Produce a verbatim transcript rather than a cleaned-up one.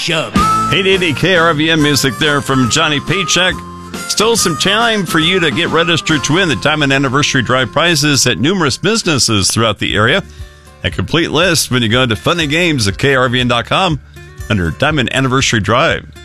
shove. eight eighty K R V M music there from Johnny Paycheck. Still some time for you to get registered to win the Diamond Anniversary Drive prizes at numerous businesses throughout the area. A complete list when you go to funny games at K R V N dot com under Diamond Anniversary Drive.